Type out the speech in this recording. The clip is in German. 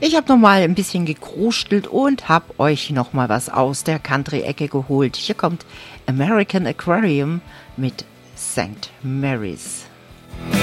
Ich habe noch mal ein bisschen gekrustelt und habe euch noch mal was aus der Country-Ecke geholt. Hier kommt American Aquarium mit St. Mary's.